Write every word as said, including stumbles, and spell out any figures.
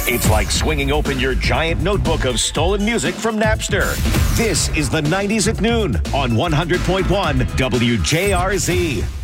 It's like swinging open your giant notebook of stolen music from Napster. This is the nineties at noon on one hundred point one W J R Z.